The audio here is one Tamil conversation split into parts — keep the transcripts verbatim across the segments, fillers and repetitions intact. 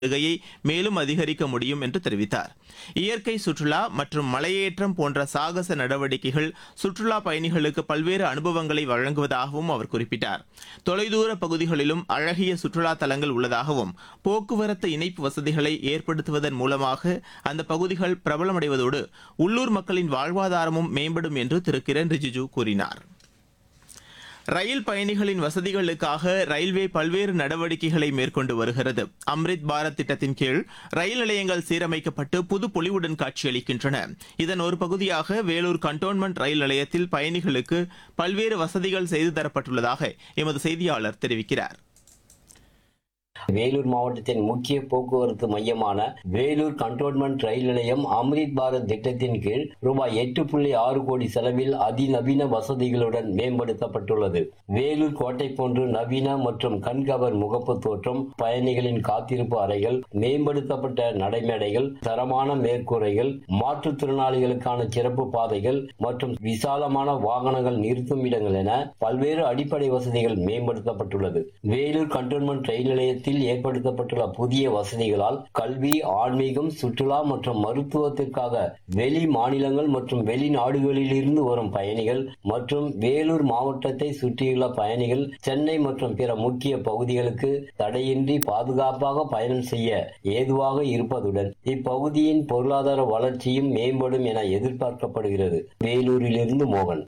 வருகையை மேலும் அதிகரிக்க முடியும் என்று தெரிவித்தார். இயற்கை சுற்றுலா மற்றும் மலையேற்றம் போன்ற சாகச நடவடிக்கைகள் சுற்றுலா பயணிகளுக்கு பல்வேறு அனுபவங்களை வழங்குவதாகவும் அவர் குறிப்பிட்டார். தொலைதூர பகுதிகளிலும் அழகிய சுற்றுலா தலங்கள் உள்ளதாகவும் போக்குவரத்து இணைப்பு வசதிகளை ஏற்படுத்துவதன் மூலமாக அந்த பகுதிகள் பிரபலமடைவதோடு உள்ளூர் மக்களின் வாழ்வாதாரமும் மேம்படும் என்று திரு கிரண் ரிஜிஜு கூறினார். ரயில் பயணிகளின் வசதிகளுக்காக ரயில்வே பல்வேறு நடவடிக்கைகளை மேற்கொண்டு வருகிறது. அம்ரித் பாரத் திட்டத்தின் கீழ் ரயில் நிலையங்கள் சீரமைக்கப்பட்டு புது பொலிவுடன் காட்சியளிக்கின்றன. இதன் ஒரு பகுதியாக வேலூர் கண்டோன்மெண்ட் ரயில் நிலையத்தில் பயணிகளுக்கு பல்வேறு வசதிகள் செய்து தரப்பட்டுள்ளதாக எமது செய்தியாளர் தெரிவிக்கிறார். வேலூர் மாவட்டத்தின் முக்கிய போக்குவரத்து மையமான வேலூர் கண்டோன்மெண்ட் ரயில் நிலையம் அம்ரித் பாரத் திட்டத்தின் கீழ் ரூபாய் எட்டு புள்ளி ஆறு கோடி செலவில் அதிநவீன வசதிகளுடன் மேம்படுத்தப்பட்டுள்ளது. வேலூர் கோட்டை போன்று நவீன மற்றும் கண்கவர் முகப்பு தோற்றம், பயணிகளின் காத்திருப்பு அறைகள், மேம்படுத்தப்பட்ட நடைமேடைகள், தரமான மேற்கூரைகள், மாற்றுத்திறனாளிகளுக்கான சிறப்பு பாதைகள் மற்றும் விசாலமான வாகனங்கள் நிறுத்தும் இடங்கள் என பல்வேறு அடிப்படை வசதிகள் மேம்படுத்தப்பட்டுள்ளது. வேலூர் கண்டோன்மெண்ட் ரயில் நிலையத்தில் ஏற்படுத்தப்பட்டுள்ள புதிய வசதிகளால் கல்வி, ஆன்மீகம், சுற்றுலா மற்றும் மருத்துவத்திற்காக வெளி மாநிலங்கள் மற்றும் வெளிநாடுகளில் இருந்து வரும் பயணிகள் மற்றும் வேலூர் மாவட்டத்தை சுற்றியுள்ள பயணிகள் சென்னை மற்றும் பிற முக்கிய பகுதிகளுக்கு தடையின்றி பாதுகாப்பாக பயணம் செய்ய ஏதுவாக இருப்பதுடன் இப்பகுதியின் பொருளாதார வளர்ச்சியும் மேம்படும் என எதிர்பார்க்கப்படுகிறது. வேலூரிலிருந்து மோகன்.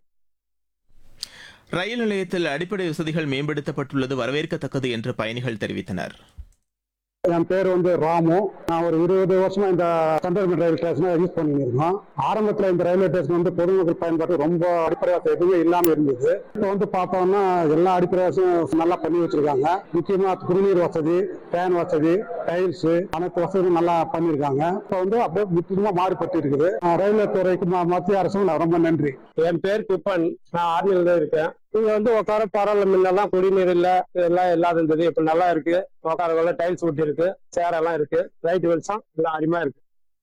ரயில் நிலையத்தில் அடிப்படை வசதிகள் மேம்படுத்தப்பட்டுள்ளது வரவேற்கத்தக்கது என்று பயணிகள் தெரிவித்தனர். என் பேர் வந்து ராமு. நான் ஒரு இருபது வருஷமா இந்த கண்டோன்மெண்ட் ரயில் ஸ்டேஷனை யூஸ் பண்ணிட்டு இருக்கோம். ஆரம்பத்தில் இந்த ரயில்வே ஸ்டேஷன் வந்து பொதுமக்கள் பயன்பாட்டு ரொம்ப அடிப்படை வசதி எதுவுமே இல்லாம இருந்தது. இப்போ வந்து பார்த்தோம்னா எல்லா அடிப்படை வசதியும் நல்லா பண்ணி வச்சிருக்காங்க. முக்கியமா குடிநீர் வசதி, ஃபேன் வசதி, டைல்ஸ், அனைத்து வசதியும் நல்லா பண்ணியிருக்காங்க. இப்போ வந்து அப்படியே முற்றிலுமா மாறுபட்டு இருக்குது. ரயில்வே துறைக்கு மத்திய அரசும் ரொம்ப நன்றி. என் பேர் குப்பன். நான் ஆர்மியில தான் இருக்கேன். இங்க வந்து உட்கார பரவாயில்ல, முன்னெல்லாம் குடிநீர் இல்ல, எல்லாம் இல்லாத இருந்தது. இப்ப நல்லா இருக்கு. உட்கார டைல்ஸ் ஒட்டி இருக்கு, சேர் எல்லாம் இருக்கு, லைட் வெளிச்சம் எல்லாம் அருமையா இருக்கு.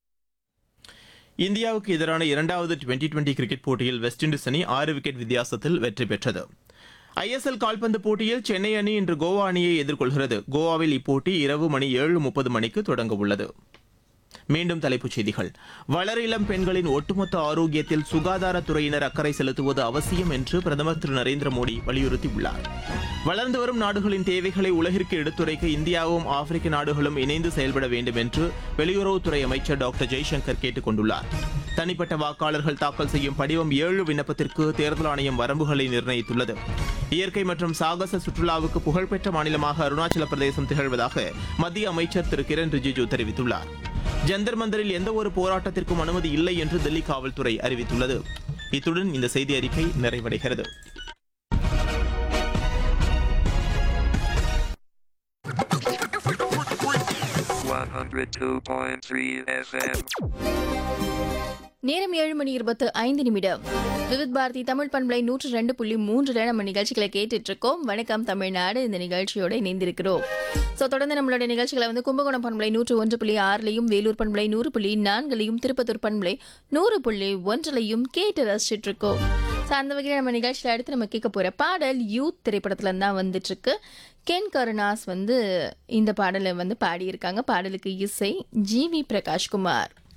இந்தியாவுக்கு எதிரான இரண்டாவது டுவெண்டி டுவெண்டி கிரிக்கெட் போட்டியில் வெஸ்ட் இண்டீஸ் அணி ஆறு விக்கெட் வித்தியாசத்தில் வெற்றி பெற்றது. ஐ எஸ் எல் கால்பந்து போட்டியில் சென்னை அணி இன்று கோவா அணியை எதிர்கொள்கிறது. கோவாவில் இப்போட்டி இரவு மணி ஏழு முப்பது மணிக்கு தொடங்க உள்ளது. மீண்டும் தலைப்புச் செய்திகள். வளர இளம் பெண்களின் ஒட்டுமொத்த ஆரோக்கியத்தில் சுகாதாரத்துறையினர் அக்கறை செலுத்துவது அவசியம் என்று பிரதமர் திரு நரேந்திர மோடி வலியுறுத்தியுள்ளார். வளர்ந்து வரும் நாடுகளின் தேவைகளை உலகிற்கு எடுத்துரைக்க இந்தியாவும் ஆப்பிரிக்க நாடுகளும் இணைந்து செயல்பட வேண்டும் என்று வெளியுறவுத்துறை அமைச்சர் டாக்டர் ஜெய்சங்கர் கேட்டுக் கொண்டுள்ளார். தனிப்பட்ட வாக்காளர்கள் தாக்கல் செய்யும் படிவம் ஏழு விண்ணப்பத்திற்கு தேர்தல் ஆணையம் வரம்புகளை நிர்ணயித்துள்ளது. இயற்கை மற்றும் சாகச சுற்றுலாவுக்கு புகழ்பெற்ற மாநிலமாக அருணாச்சல பிரதேசம் திகழ்வதாக மத்திய அமைச்சர் திரு கிரண் ரிஜிஜு தெரிவித்துள்ளார். ஜந்தர் மந்தரில் எந்த ஒரு போராட்டத்திற்கும் அனுமதி இல்லை என்று டெல்லி காவல்துறை அறிவித்துள்ளது. இத்துடன் இந்த செய்தி அறிக்கை நிறைவடைகிறது. நேரம் ஏழு மணி இருபத்து ஐந்து நிமிடம். விவித் பாரதி தமிழ் பண்பலை நூற்று ரெண்டு புள்ளி மூன்று நம்ம நிகழ்ச்சிகளை கேட்டுட்டு இருக்கோம். வணக்கம் தமிழ்நாடு, இந்த நிகழ்ச்சியோட இணைந்திருக்கிறோம். ஸோ தொடர்ந்து நம்மளுடைய நிகழ்ச்சிகளை வந்து கும்பகோணம் பண்பலை நூற்று ஒன்று புள்ளி ஆறுலையும், வேலூர் பண்பலை நூறு புள்ளி நான்குலையும், திருப்பத்தூர் பண்பலை நூறு புள்ளி ஒன்றுலையும் கேட்டு ரசிச்சுட்டு இருக்கோம். ஸோ அந்த வகையில் நம்ம நிகழ்ச்சியில் அடுத்து நம்ம கேட்க போகிற பாடல் யூத் திரைப்படத்துல தான் வந்துட்டு இருக்கு. கென் கருணாஸ் வந்து இந்த பாடலை வந்து பாடியிருக்காங்க. பாடலுக்கு இசை ஜி வி பிரகாஷ்குமார்.